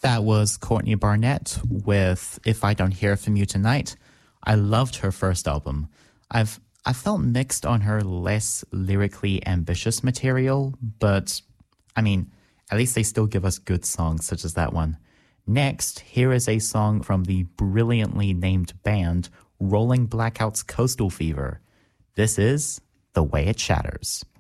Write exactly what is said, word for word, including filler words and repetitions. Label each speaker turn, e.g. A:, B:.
A: That was Courtney Barnett with If I Don't Hear From You Tonight. I loved her first album. I've I felt mixed on her less lyrically ambitious material, but I mean, at least they still give us good songs such as that one. Next, here is a song from the brilliantly named band Rolling Blackouts Coastal Fever. This is The Way It Shatters.